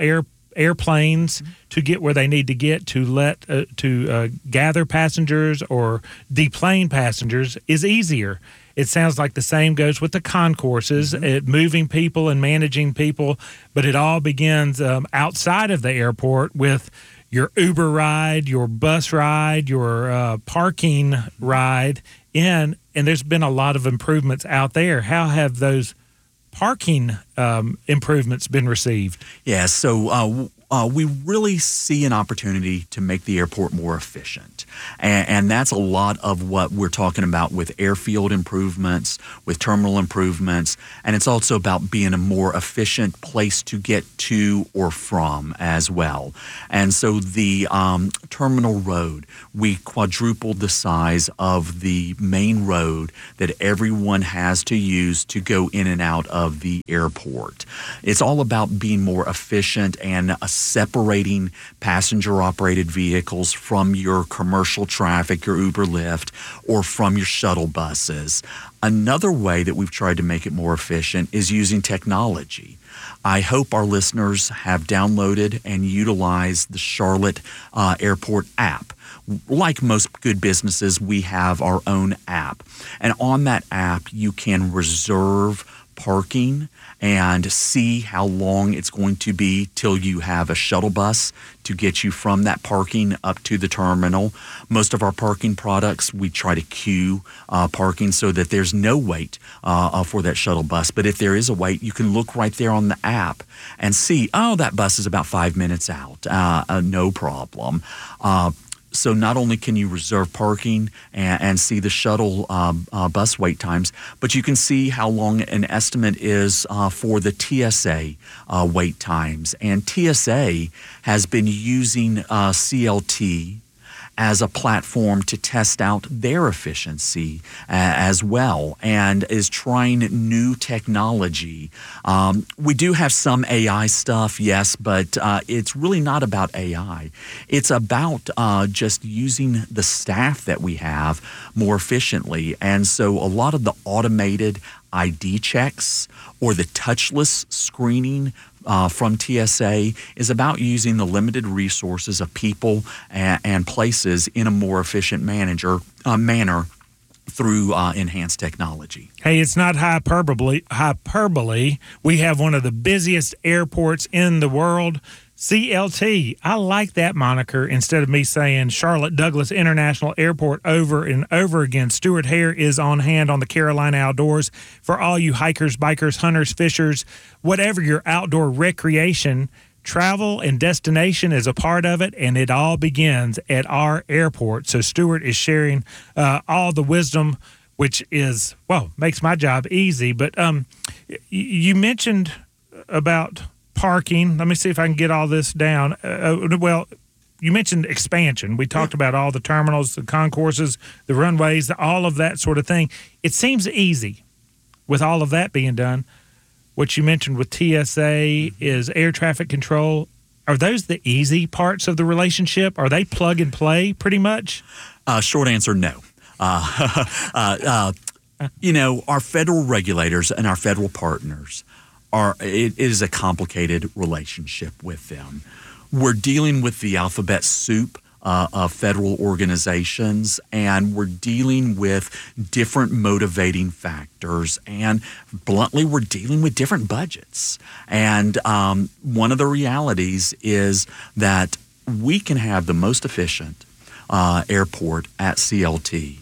airplanes to get where they need to get to let uh, to uh, gather passengers or deplane passengers is easier. It sounds like the same goes with the concourses, mm-hmm. it, moving people and managing people, but it all begins um, outside of the airport with your Uber ride, your bus ride, your uh, parking ride in, and there's been a lot of improvements out there. How have those parking um, improvements been received? Yeah, so uh, uh, we really see an opportunity to make the airport more efficient. And, and that's a lot of what we're talking about with airfield improvements, with terminal improvements, and it's also about being a more efficient place to get to or from as well. And so the um, terminal road, we quadrupled the size of the main road that everyone has to use to go in and out of the airport. It's all about being more efficient and uh, separating passenger-operated vehicles from your commercial traffic, your Uber, Lyft, or from your shuttle buses. Another way that we've tried to make it more efficient is using technology. I hope our listeners have downloaded and utilized the Charlotte uh, Airport app. Like most good businesses, we have our own app. And on that app, you can reserve parking and see how long it's going to be till you have a shuttle bus to get you from that parking up to the terminal. Most of our parking products, we try to queue uh, parking so that there's no wait uh, for that shuttle bus. But if there is a wait, you can look right there on the app and see, oh, that bus is about five minutes out. Uh, uh, no problem. Uh, So not only can you reserve parking and, and see the shuttle um, uh, bus wait times, but you can see how long an estimate is uh, for the T S A uh, wait times. And T S A has been using uh, C L T as a platform to test out their efficiency uh, as well, and is trying new technology. Um, we do have some A I stuff, yes, but uh, it's really not about A I. It's about uh, just using the staff that we have more efficiently. And so a lot of the automated I D checks or the touchless screening Uh, from T S A is about using the limited resources of people and, and places in a more efficient manager, uh, manner through uh, enhanced technology. Hey, it's not hyperbole. Hyperbole. We have one of the busiest airports in the world. C L T. I like that moniker instead of me saying Charlotte Douglas International Airport over and over again. Stuart Hare is on hand on the Carolina Outdoors for all you hikers, bikers, hunters, fishers, whatever your outdoor recreation, travel and destination is a part of it, and it all begins at our airport. So Stuart is sharing uh, all the wisdom, which is, well, makes my job easy. But um, y- you mentioned about parking. Let me see if I can get all this down. Uh, well, you mentioned expansion. We talked about all the terminals, the concourses, the runways, all of that sort of thing. It seems easy with all of that being done. What you mentioned with T S A is air traffic control. Are those the easy parts of the relationship? Are they plug and play pretty much? Uh, short answer, no. Uh, uh, uh, you know, our federal regulators and our federal partners Are, it is a complicated relationship with them. We're dealing with the alphabet soup uh, of federal organizations, and we're dealing with different motivating factors, and bluntly, we're dealing with different budgets. And um, one of the realities is that we can have the most efficient uh, airport at C L T,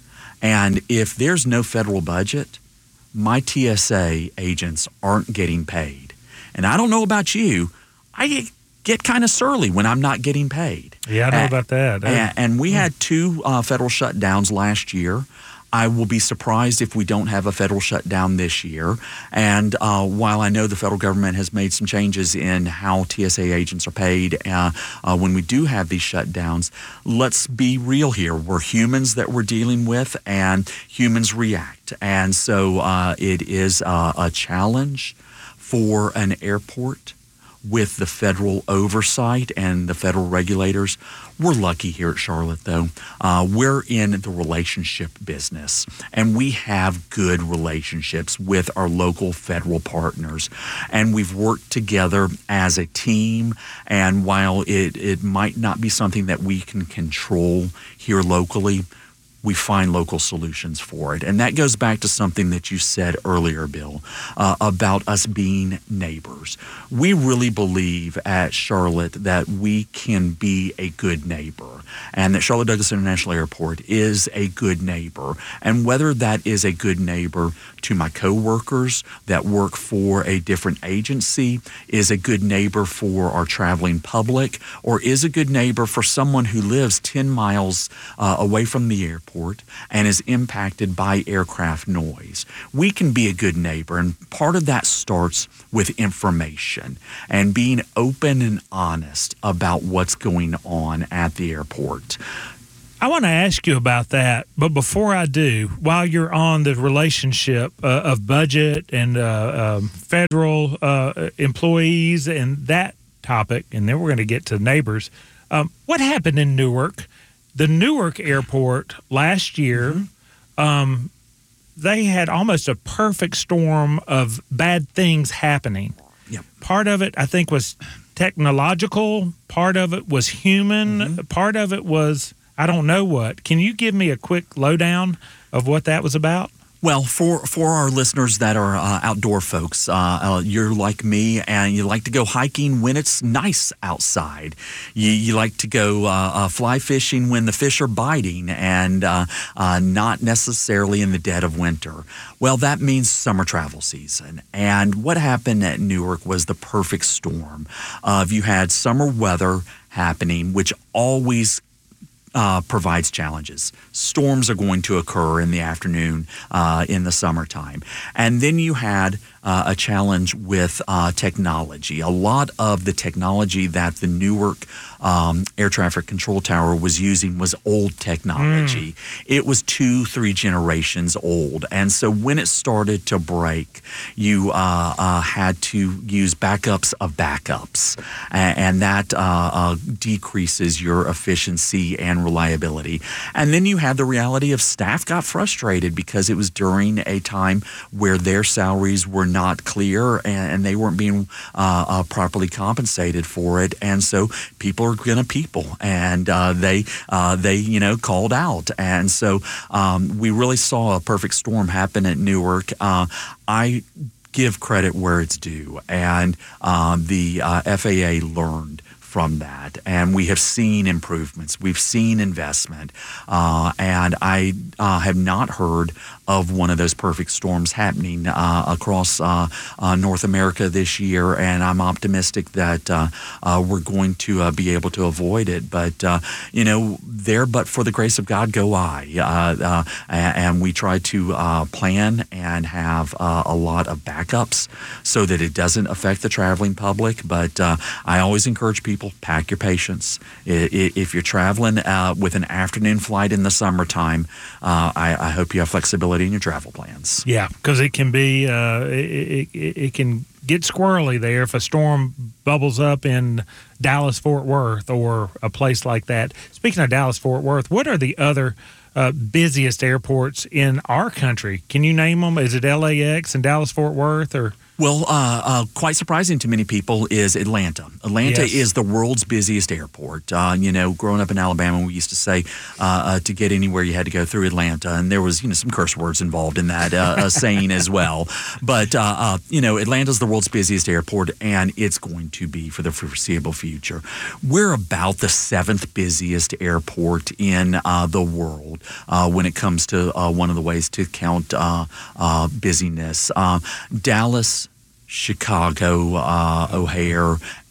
and if there's no federal budget, my T S A agents aren't getting paid. And I don't know about you, I get kind of surly when I'm not getting paid. Yeah, I know uh, about that. And, and we had two uh, federal shutdowns last year. I will be surprised if we don't have a federal shutdown this year. And uh, while I know the federal government has made some changes in how T S A agents are paid uh, uh, when we do have these shutdowns, let's be real here. We're humans that we're dealing with, and humans react. And so uh, it is uh, a challenge for an airport with the federal oversight and the federal regulators. We're lucky here at Charlotte, though. Uh, we're in the relationship business, and we have good relationships with our local federal partners. And we've worked together as a team, and while it, it might not be something that we can control here locally, we find local solutions for it. And that goes back to something that you said earlier, Bill, uh, about us being neighbors. We really believe at Charlotte that we can be a good neighbor, and that Charlotte Douglas International Airport is a good neighbor. And whether that is a good neighbor to my coworkers that work for a different agency, is a good neighbor for our traveling public, or is a good neighbor for someone who lives ten miles uh, away from the airport and is impacted by aircraft noise. We can be a good neighbor, and part of that starts with information and being open and honest about what's going on at the airport. I want to ask you about that, but before I do, while you're on the relationship uh, of budget and uh, um, federal uh, employees and that topic, and then we're going to get to neighbors, um, what happened in Newark? The Newark airport last year, mm-hmm. um, they had almost a perfect storm of bad things happening. Yep. Part of it, I think, was technological. Part of it was human. Mm-hmm. Part of it was, I don't know what. Can you give me a quick lowdown of what that was about? Well, for, for our listeners that are uh, outdoor folks, uh, uh, you're like me and you like to go hiking when it's nice outside. You, you like to go uh, uh, fly fishing when the fish are biting and uh, uh, not necessarily in the dead of winter. Well, that means summer travel season. And what happened at Newark was the perfect storm of you had summer weather happening, which always Uh, provides challenges. Storms are going to occur in the afternoon uh, in the summertime. And then you had uh, a challenge with uh, technology. A lot of the technology that the Newark um, Air Traffic Control Tower was using was old technology. Mm. It was two, three generations old. And so when it started to break, you uh, uh, had to use backups of backups. And, and that uh, uh, decreases your efficiency and reliability. And then you had the reality of staff got frustrated because it was during a time where their salaries were not clear and, and they weren't being uh, uh, properly compensated for it. And so people are gonna people, and uh, they uh, they you know called out. And so um, we really saw a perfect storm happen at Newark. Uh, I give credit where it's due, and uh, the uh, F A A learned from that, and we have seen improvements. We've seen investment, uh, and I uh, have not heard of one of those perfect storms happening uh, across uh, uh, North America this year, and I'm optimistic that uh, uh, we're going to uh, be able to avoid it. But, uh, you know, there but for the grace of God go I, uh, uh, and we try to uh, plan and have uh, a lot of backups so that it doesn't affect the traveling public. But uh, I always encourage people, pack your patience. If you're traveling uh, with an afternoon flight in the summertime, uh, I, I hope you have flexibility in your travel plans. Yeah, because it can be, uh, it, it, it can get squirrely there if a storm bubbles up in Dallas-Fort Worth or a place like that. Speaking of Dallas-Fort Worth, what are the other uh, busiest airports in our country? Can you name them? Is it L A X and Dallas-Fort Worth, or? Well, uh, uh, quite surprising to many people is Atlanta. Atlanta yes. is the world's busiest airport. Uh, you know, growing up in Alabama, we used to say uh, uh, to get anywhere you had to go through Atlanta, and there was, you know, some curse words involved in that uh, uh, saying as well. But, uh, uh, you know, Atlanta's the world's busiest airport, and it's going to be for the foreseeable future. We're about the seventh busiest airport in uh, the world uh, when it comes to uh, one of the ways to count uh, uh, busyness. Uh, Dallas, Chicago, uh, O'Hare,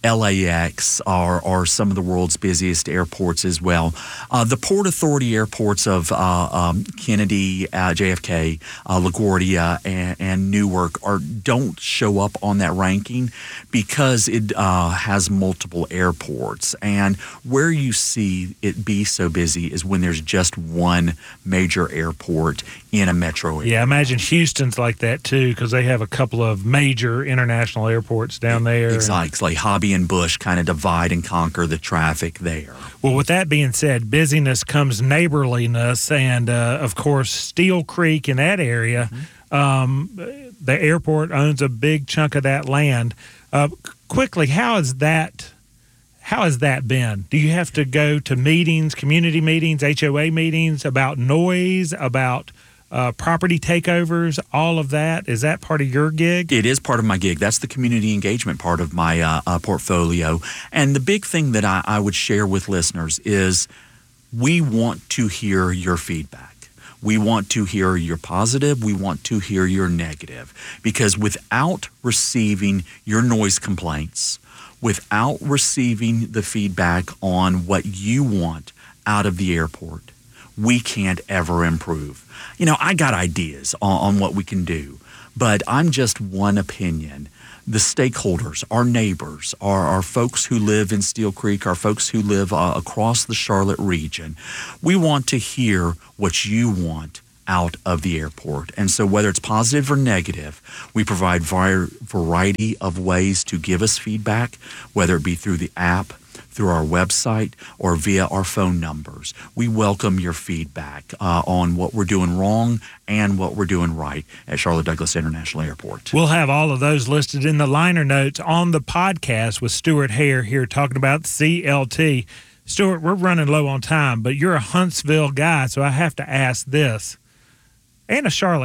L A X are, are some of the world's busiest airports as well. Uh, the Port Authority airports of uh, um, Kennedy, uh, J F K, uh, LaGuardia, and, and Newark are don't show up on that ranking because it uh, has multiple airports. And where you see it be so busy is when there's just one major airport in a metro area. Yeah, I imagine Houston's like that too because they have a couple of major international airports down there. Exactly. Hobby and Bush kind of divide and conquer the traffic there. Well, with that being said, busyness comes neighborliness, and uh, of course, Steel Creek in that area, mm-hmm. um, the airport owns a big chunk of that land. Uh, quickly, how is that? How has that been? Do you have to go to meetings, community meetings, H O A meetings about noise, about Uh, property takeovers, all of that? Is that part of your gig? It is part of my gig. That's the community engagement part of my uh, uh, portfolio. And the big thing that I, I would share with listeners is we want to hear your feedback. We want to hear your positive. We want to hear your negative. Because without receiving your noise complaints, without receiving the feedback on what you want out of the airport, we can't ever improve. You know, I got ideas on, on what we can do, but I'm just one opinion. The stakeholders, our neighbors, our, our folks who live in Steel Creek, our folks who live uh, across the Charlotte region, we want to hear what you want out of the airport. And so whether it's positive or negative, we provide a variety of ways to give us feedback, whether it be through the app, through our website, or via our phone numbers. We welcome your feedback uh, on what we're doing wrong and what we're doing right at Charlotte Douglas International Airport. We'll have all of those listed in the liner notes on the podcast with Stuart Hare here talking about C L T. Stuart, we're running low on time, but you're a Huntsville guy, so I have to ask this. And a Charlotte